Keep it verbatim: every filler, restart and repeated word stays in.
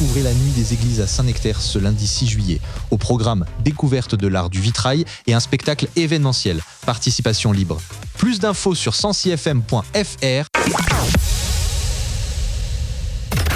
découvrez la nuit des églises à Saint-Nectaire ce lundi six juillet. Au programme, découverte de l'art du vitrail et un spectacle événementiel. Participation libre. Plus d'infos sur cent six f m point f r